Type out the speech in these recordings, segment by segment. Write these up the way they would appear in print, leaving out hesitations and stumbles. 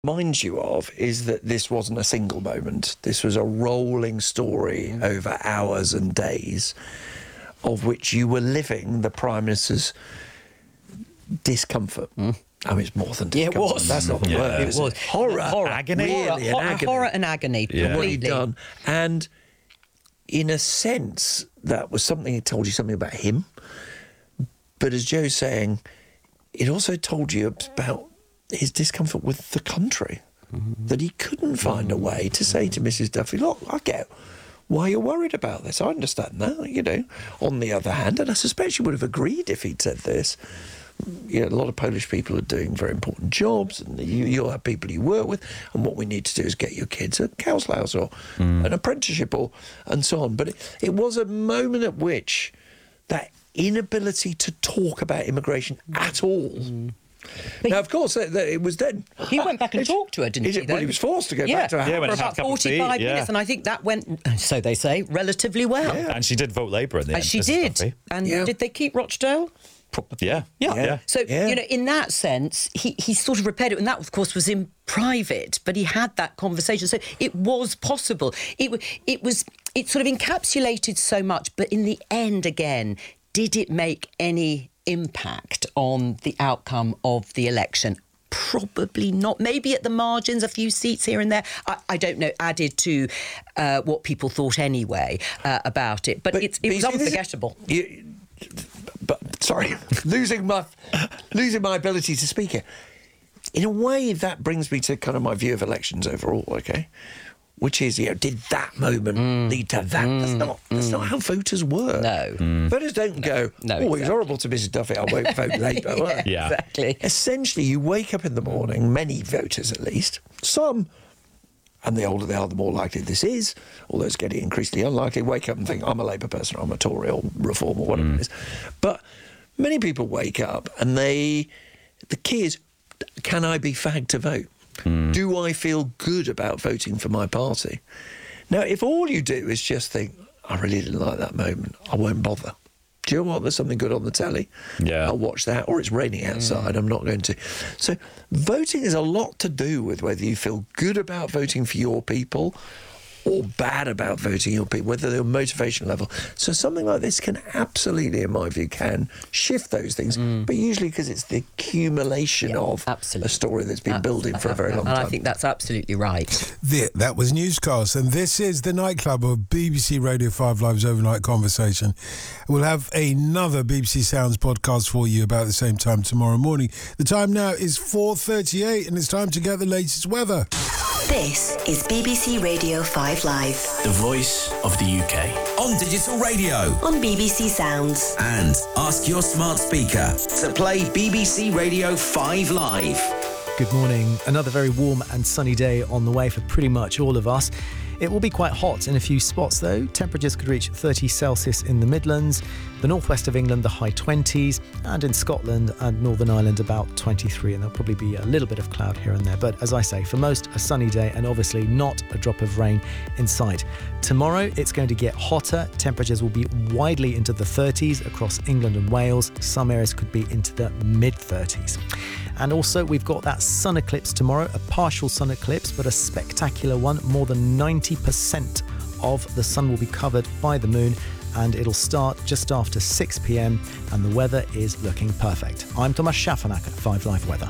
Reminds you of is that this wasn't a single moment. This was a rolling story over hours and days, of which you were living the Prime Minister's discomfort. I mean, it's more than discomfort. Yeah, it was. That's not the word. It was horror, agony, really, horror and agony. Yeah. What he'd done, and in a sense, that was something. It told you something about him, but as Joe's saying, it also told you about his discomfort with the country, that he couldn't find a way to say to Mrs. Duffy, look, I get why you're worried about this. I understand that, you know. On the other hand, and I suspect she would have agreed if he'd said this, you know, a lot of Polish people are doing very important jobs, and you'll have people you work with, and what we need to do is get your kids a Kouslaus or an apprenticeship or and so on. But it was a moment at which that inability to talk about immigration at all. Now, of course, it was then. He went back and talked to her, didn't he? Well, he was forced to go back to her. Yeah, for went and had about a cup of tea, 45 yeah. minutes, and I think that went, so they say, relatively well. Yeah. And she did vote Labour in the end. She Mrs. did. Duffy. And Yeah. did they keep Rochdale? Yeah. So, you know, in that sense, he sort of repaired it. And that, of course, was in private, but he had that conversation. So it was possible. It sort of encapsulated so much. But in the end, again, did it make any impact on the outcome of the election? Probably not. Maybe at the margins, a few seats here and there. I don't know, added to what people thought anyway about it. But it was unforgettable. But sorry, losing my ability to speak here. In a way, that brings me to kind of my view of elections overall. Okay, which is, you know, did that moment lead to that? That's not how voters work. No. Voters don't go, No, oh, exactly. it's horrible to Mrs. Duffy, I won't vote Labour. Yeah. Exactly. Essentially, you wake up in the morning, many voters at least, some, and the older they are, the more likely this is, although it's getting increasingly unlikely, wake up and think, I'm a Labour person, or I'm a Tory or Reform or whatever it is. But many people wake up and the key is, can I be fagged to vote? Do I feel good about voting for my party? Now, if all you do is just think, I really didn't like that moment, I won't bother. Do you know what? There's something good on the telly. Yeah. I'll watch that. Or it's raining outside. I'm not going to. So voting is a lot to do with whether you feel good about voting for your people or bad about voting your people, whether they're motivation level. So something like this can absolutely, in my view, can shift those things, but usually because it's the accumulation of absolutely. a story that's been building for a very long time. And I think that's absolutely right. That was Newscast, and this is the nightclub of BBC Radio 5 Live's Overnight Conversation. We'll have another BBC Sounds podcast for you about the same time tomorrow morning. The time now is 4:38, and it's time to get the latest weather. This is BBC Radio 5 Live. The voice of the UK. On digital radio. On BBC Sounds. And ask your smart speaker to play BBC Radio 5 Live. Good morning. Another very warm and sunny day on the way for pretty much all of us. It will be quite hot in a few spots though. Temperatures could reach 30 Celsius in the Midlands, the northwest of England the high 20s, and in Scotland and Northern Ireland about 23, and there'll probably be a little bit of cloud here and there. But as I say, for most a sunny day and obviously not a drop of rain in sight. Tomorrow it's going to get hotter. Temperatures will be widely into the 30s across England and Wales. Some areas could be into the mid-30s. And also we've got that sun eclipse tomorrow, a partial sun eclipse, but a spectacular one. More than 90% of the sun will be covered by the moon, and it'll start just after 6 p.m. and the weather is looking perfect. I'm Thomas Schaffenack at 5 Live Weather.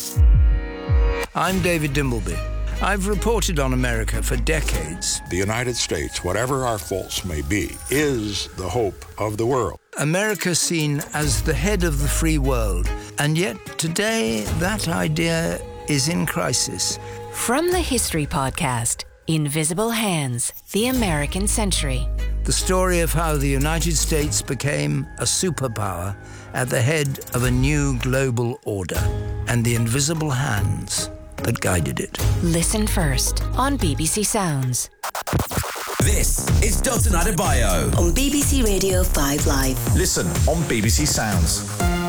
I'm David Dimbleby. I've reported on America for decades. The United States, whatever our faults may be, is the hope of the world. America seen as the head of the free world, and yet today that idea is in crisis. From the History Podcast, Invisible Hands, The American Century. The story of how the United States became a superpower at the head of a new global order, and the invisible hands that guided it. Listen first on BBC Sounds. This is Dalton Adebayo. On BBC Radio 5 Live. Listen on BBC Sounds.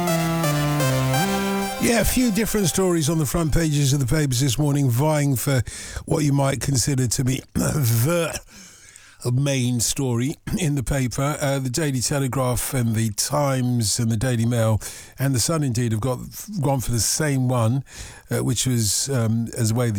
Yeah, a few different stories on the front pages of the papers this morning, vying for what you might consider to be the main story in the paper. The Daily Telegraph and the Times and the Daily Mail and the Sun indeed have gone for the same one, which was as a way the